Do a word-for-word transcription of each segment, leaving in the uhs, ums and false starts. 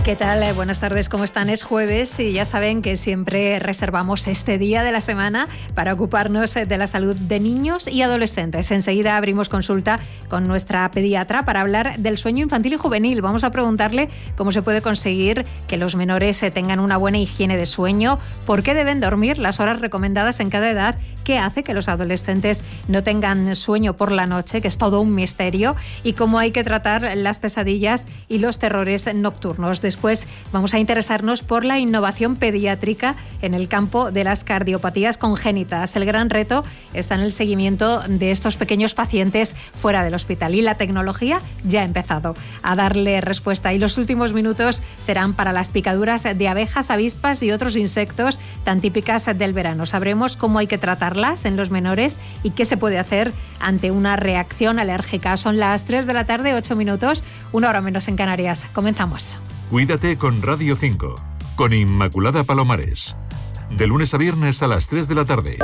¿Qué tal? Buenas tardes, ¿cómo están? Es jueves y ya saben que siempre reservamos este día de la semana para ocuparnos de la salud de niños y adolescentes. Enseguida abrimos consulta con nuestra pediatra para hablar del sueño infantil y juvenil. Vamos a preguntarle cómo se puede conseguir que los menores tengan una buena higiene de sueño, por qué deben dormir las horas recomendadas en cada edad, qué hace que los adolescentes no tengan sueño por la noche, que es todo un misterio, y cómo hay que tratar las pesadillas y los terrores nocturnos. Después vamos a interesarnos por la innovación pediátrica en el campo de las cardiopatías congénitas. El gran reto está en el seguimiento de estos pequeños pacientes fuera del hospital y la tecnología ya ha empezado a darle respuesta. Y los últimos minutos serán para las picaduras de abejas, avispas y otros insectos tan típicas del verano. Sabremos cómo hay que tratarlas en los menores y qué se puede hacer ante una reacción alérgica. Son las tres de la tarde, ocho minutos, una hora menos en Canarias. Comenzamos. Cuídate con Radio cinco, con Inmaculada Palomares. De lunes a viernes a las tres de la tarde.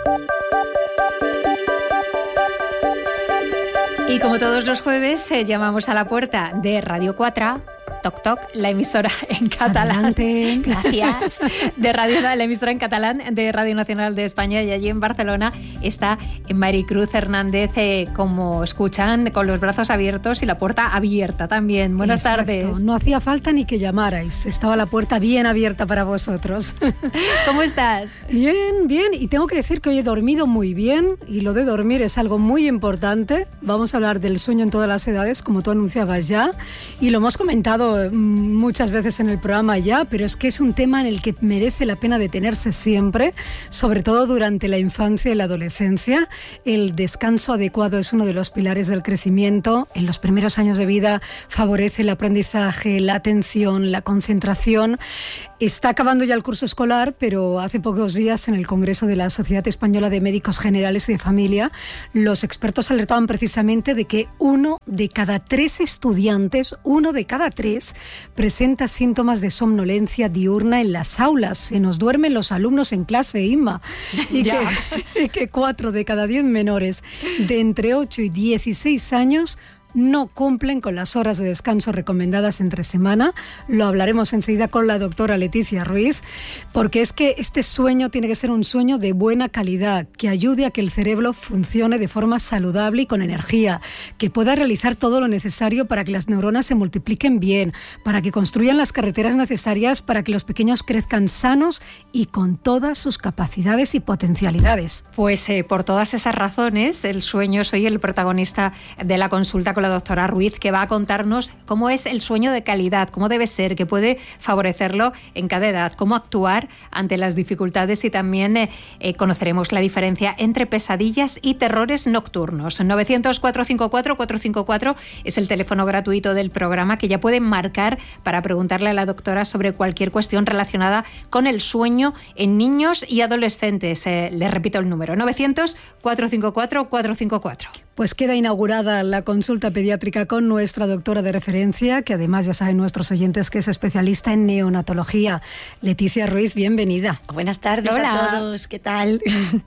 Y como todos los jueves, eh, llamamos a la puerta de Radio cuatro, Toc Toc, la emisora en catalán. Adelante. Gracias. De Radio, la emisora en catalán de Radio Nacional de España, y allí en Barcelona está Maricruz Hernández, eh, como escuchan, con los brazos abiertos y la puerta abierta también. Buenas Exacto. tardes. No hacía falta ni que llamarais, estaba la puerta bien abierta para vosotros. ¿Cómo estás? Bien, bien, y tengo que decir que hoy he dormido muy bien, y lo de dormir es algo muy importante. Vamos a hablar del sueño en todas las edades, como tú anunciabas ya, y lo hemos comentado muchas veces en el programa ya, pero es que es un tema en el que merece la pena detenerse siempre, sobre todo durante la infancia y la adolescencia. El descanso adecuado es uno de los pilares del crecimiento. En los primeros años de vida favorece el aprendizaje, la atención, la concentración. Está acabando ya el curso escolar, pero hace pocos días en el Congreso de la Sociedad Española de Médicos Generales y de Familia, los expertos alertaban precisamente de que uno de cada tres estudiantes, uno de cada tres, presenta síntomas de somnolencia diurna en las aulas. Se nos duermen los alumnos en clase, Inma. Y que, y que cuatro de cada diez menores de entre ocho y dieciséis años no cumplen con las horas de descanso recomendadas entre semana. Lo hablaremos enseguida con la doctora Leticia Ruiz, porque es que este sueño tiene que ser un sueño de buena calidad, que ayude a que el cerebro funcione de forma saludable y con energía, que pueda realizar todo lo necesario para que las neuronas se multipliquen bien, para que construyan las carreteras necesarias para que los pequeños crezcan sanos y con todas sus capacidades y potencialidades. Pues eh, por todas esas razones, el sueño, soy el protagonista de la consulta con la doctora Ruiz, que va a contarnos cómo es el sueño de calidad, cómo debe ser, que puede favorecerlo en cada edad, cómo actuar ante las dificultades, y también eh, eh, conoceremos la diferencia entre pesadillas y terrores nocturnos. novecientos, cuatrocientos cincuenta y cuatro, cuatrocientos cincuenta y cuatro es el teléfono gratuito del programa, que ya pueden marcar para preguntarle a la doctora sobre cualquier cuestión relacionada con el sueño en niños y adolescentes. Eh, les repito el número, novecientos, cuatrocientos cincuenta y cuatro, cuatrocientos cincuenta y cuatro. Pues queda inaugurada la consulta pediátrica con nuestra doctora de referencia, que además ya saben nuestros oyentes que es especialista en neonatología. Leticia Ruiz, bienvenida. Buenas tardes. Hola a todos, ¿qué tal?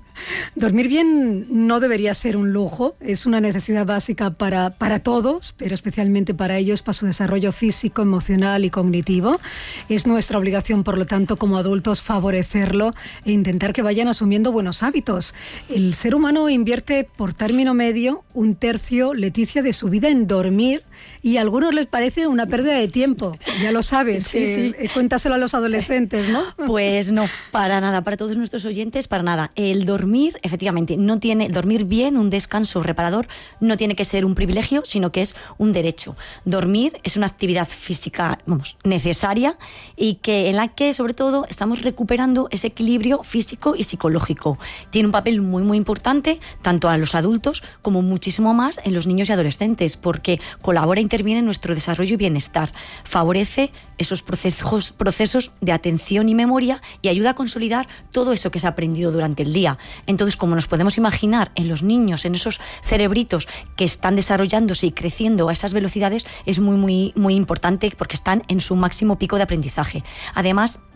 Dormir bien no debería ser un lujo, es una necesidad básica para, para todos, pero especialmente para ellos, para su desarrollo físico, emocional y cognitivo. Es nuestra obligación, por lo tanto, como adultos, favorecerlo e intentar que vayan asumiendo buenos hábitos. El ser humano invierte por término medio un tercio, Leticia, de su vida en dormir, y a algunos les parece una pérdida de tiempo, ya lo sabes. Sí, eh, sí. Cuéntaselo a los adolescentes, ¿no? Pues no, para nada, para todos nuestros oyentes, para nada. El dormir, efectivamente, no tiene, dormir bien, un descanso reparador, no tiene que ser un privilegio, sino que es un derecho. Dormir es una actividad física, vamos, necesaria, y que en la que, sobre todo, estamos recuperando ese equilibrio físico y psicológico. Tiene un papel muy, muy importante, tanto a los adultos como muchísimo más en los niños y adolescentes, porque colabora e interviene en nuestro desarrollo y bienestar, favorece esos procesos, procesos de atención y memoria, y ayuda a consolidar todo eso que se ha aprendido durante el día. Entonces, como nos podemos imaginar, en los niños, en esos cerebritos que están desarrollándose y creciendo a esas velocidades, es muy, muy, muy importante, porque están en su máximo pico de aprendizaje. Además,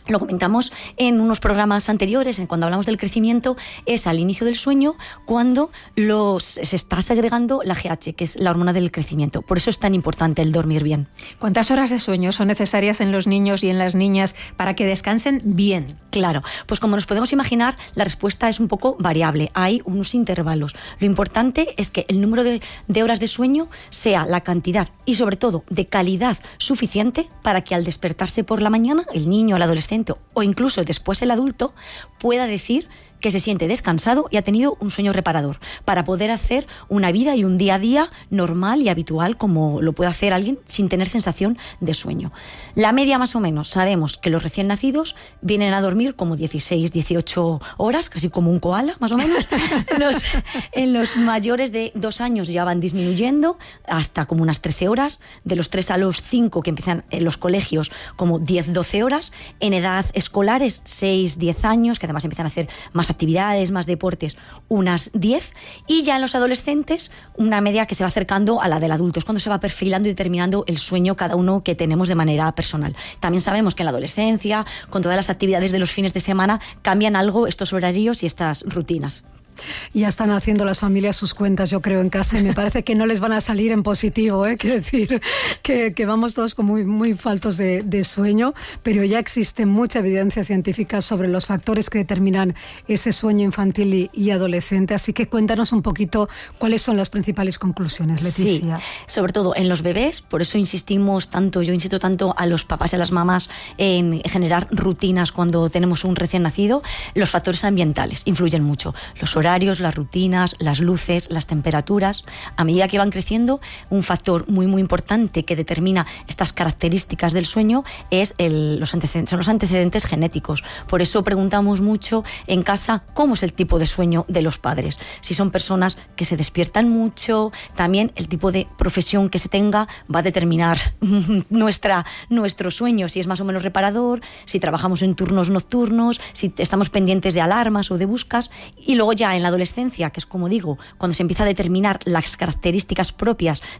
lo comentamos en unos programas anteriores, en cuando hablamos del crecimiento, es al inicio del sueño cuando los, se está segregando la G H, que es la hormona del crecimiento. Por eso es tan importante el dormir bien. ¿Cuántas horas de sueño son necesarias en los niños y en las niñas para que descansen bien? Claro, pues como nos podemos imaginar, la respuesta es un poco variable. Hay unos intervalos. Lo importante es que el número de, de horas de sueño sea la cantidad y sobre todo de calidad suficiente para que al despertarse por la mañana, el niño, el adolescente o incluso después el adulto pueda decir que se siente descansado y ha tenido un sueño reparador, para poder hacer una vida y un día a día normal y habitual como lo puede hacer alguien sin tener sensación de sueño. La media más o menos, sabemos que los recién nacidos vienen a dormir como dieciséis, dieciocho horas, casi como un koala más o menos. Los, en los mayores de dos años ya van disminuyendo hasta como unas trece horas, de los tres a los cinco que empiezan en los colegios como diez, doce horas, en edad escolares seis, diez años, que además empiezan a hacer más actividades, más deportes, unas diez, y ya en los adolescentes una media que se va acercando a la del adulto. Es cuando se va perfilando y determinando el sueño cada uno que tenemos de manera personal. También sabemos que en la adolescencia, con todas las actividades de los fines de semana, cambian algo estos horarios y estas rutinas. Ya están haciendo las familias sus cuentas, yo creo, en casa, y me parece que no les van a salir en positivo, ¿eh? Quiero decir que, que vamos todos como muy, muy faltos de, de sueño, pero ya existe mucha evidencia científica sobre los factores que determinan ese sueño infantil y, y adolescente, así que cuéntanos un poquito cuáles son las principales conclusiones, Leticia. Sí, sobre todo en los bebés, por eso insistimos tanto, yo insisto tanto a los papás y a las mamás en generar rutinas cuando tenemos un recién nacido. Los factores ambientales influyen mucho, los horarios, las rutinas, las luces, las temperaturas. A medida que van creciendo, un factor muy muy importante que determina estas características del sueño es el, los antecedentes, son los antecedentes genéticos. Por eso preguntamos mucho en casa cómo es el tipo de sueño de los padres. Si son personas que se despiertan mucho, también el tipo de profesión que se tenga va a determinar nuestra, nuestro sueño, si es más o menos reparador, si trabajamos en turnos nocturnos, si estamos pendientes de alarmas o de buscas. Y luego ya en la adolescencia, que es como digo, cuando se empieza a determinar las características propias